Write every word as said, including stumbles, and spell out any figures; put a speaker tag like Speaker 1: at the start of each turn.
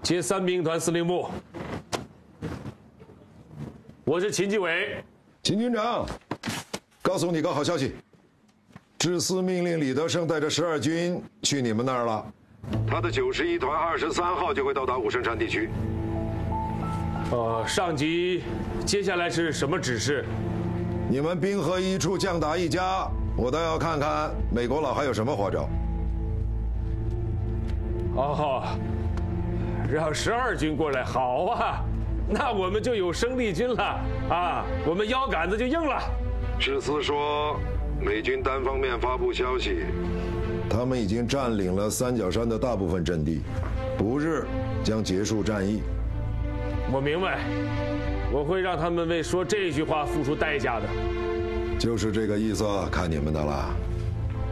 Speaker 1: 接三兵团司令部。我是秦继伟。
Speaker 2: 秦军长，告诉你个好消息，致司命令李德胜带着十二军去你们那儿了。他的九十一团二十三号就会到达武胜山地区。
Speaker 1: 呃，上级，接下来是什么指示？
Speaker 2: 你们兵合一处，将打一家，我倒要看看美国佬还有什么花招。
Speaker 1: 哦，让十二军过来，好啊，那我们就有生力军了啊，我们腰杆子就硬了。
Speaker 2: 致司说，美军单方面发布消息，他们已经占领了三角山的大部分阵地，不日将结束战役。
Speaker 1: 我明白，我会让他们为说这句话付出代价的。
Speaker 2: 就是这个意思，看你们的了。